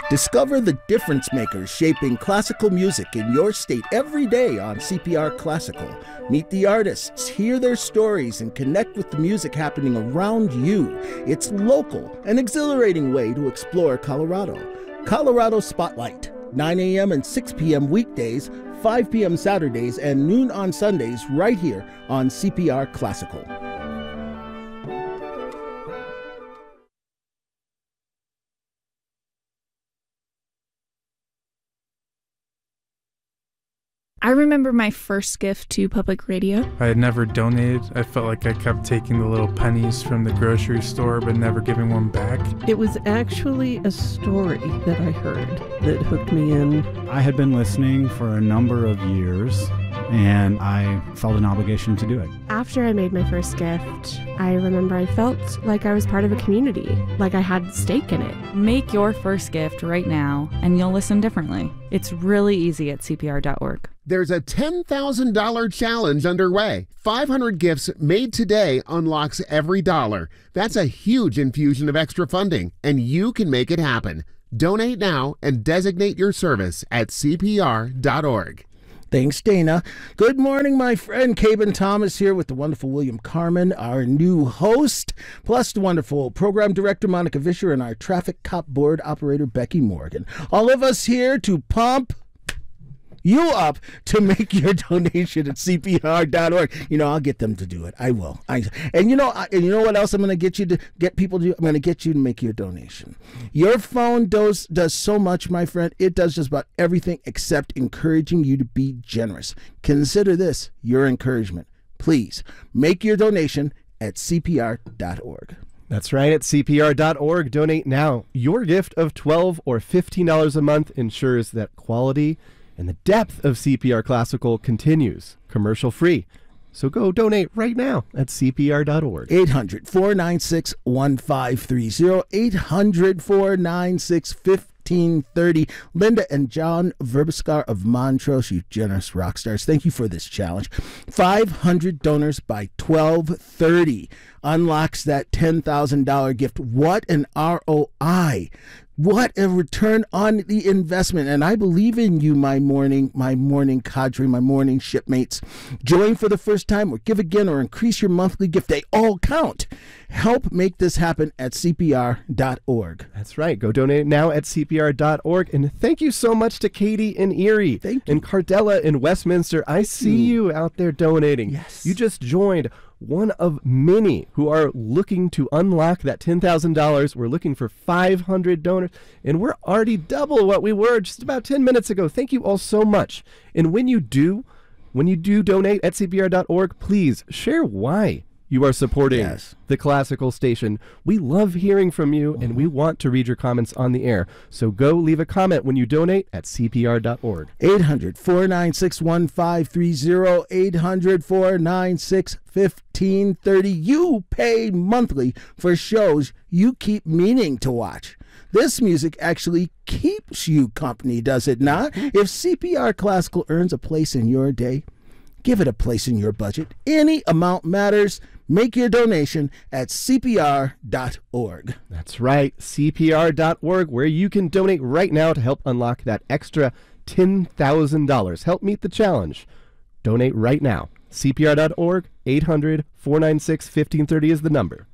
Discover the difference makers shaping classical music in your state every day on CPR Classical. Meet the artists, hear their stories, and connect with the music happening around you. It's local, an exhilarating way to explore Colorado. Colorado Spotlight, 9 a.m. and 6 p.m. weekdays, 5 p.m. Saturdays, and noon on Sundays right here on CPR Classical. I remember my first gift to public radio. I had never donated. I felt like I kept taking the little pennies from the grocery store but never giving one back. It was actually a story that I heard that hooked me in. I had been listening for a number of years, and I felt an obligation to do it. After I made my first gift, I remember I felt like I was part of a community, like I had stake in it. Make your first gift right now, and you'll listen differently. It's really easy at CPR.org. There's a $10,000 challenge underway. 500 gifts made today unlocks every dollar. That's a huge infusion of extra funding, and you can make it happen. Donate now and designate your service at CPR.org. Thanks, Dana. Good morning, my friend. Caben Thomas here with the wonderful William Carmen, our new host, plus the wonderful program director, Monica Vischer, and our traffic cop board operator, Becky Morgan. All of us here to pump you up to make your donation at CPR.org. You know, I'll get them to do it. I will. And you know what else I'm going to get you to get people to do? I'm going to get you to make your donation. Your phone does so much, my friend. It does just about everything except encouraging you to be generous. Consider this your encouragement. Please make your donation at CPR.org. That's right, at CPR.org. Donate now. Your gift of $12 or $15 a month ensures that quality and the depth of CPR Classical continues, commercial free. So go donate right now at CPR.org. 800-496-1530, 800-496-1530. Linda and John Verbiskar of Montrose, you generous rock stars, thank you for this challenge. 500 donors by 12:30 unlocks that $10,000 gift. What an ROI. What a return on the investment. And I believe in you, my morning cadre, my morning shipmates. Join for the first time or give again or increase your monthly gift. They all count. Help make this happen at CPR.org. That's right. Go donate now at CPR.org. And thank you so much to Katie in Erie. Thank you. And Cardella in Westminster. I see you out there donating. Yes. You just joined one of many who are looking to unlock that $10,000. We're looking for 500 donors, and we're already double what we were just about 10 minutes ago. Thank you all so much. And when you do donate at CPR.org, please share why you are supporting the classical station. We love hearing from you, and we want to read your comments on the air. So go leave a comment when you donate at CPR.org. 800-496-1530, 800-496-1530. You pay monthly for shows you keep meaning to watch. This music actually keeps you company, does it not? If CPR Classical earns a place in your day, give it a place in your budget. Any amount matters. Make your donation at CPR.org. That's right, CPR.org, where you can donate right now to help unlock that extra $10,000. Help meet the challenge. Donate right now. CPR.org, 800-496-1530 is the number.